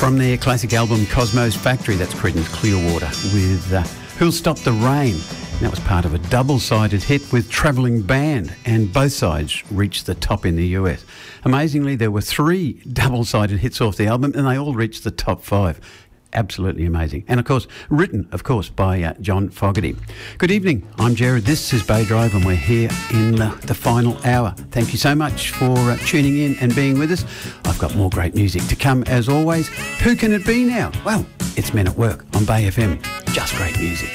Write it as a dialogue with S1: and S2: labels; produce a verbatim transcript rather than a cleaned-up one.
S1: From their classic album Cosmo's Factory, that's Creedence Clearwater with uh, Who'll Stop the Rain. And that was part of a double-sided hit with Travelling Band, and both sides reached the top in the U S. Amazingly, there were three double-sided hits off the album, and they all reached the top five. Absolutely amazing. And, of course, written, of course, by uh, John Fogerty. Good evening. I'm Jared. This is Bay Drive, and we're here in uh, the final hour. Thank you so much for uh, tuning in and being with us. I've got more great music to come, as always. Who can it be now? Well, it's Men at Work on Bay F M. Just great music.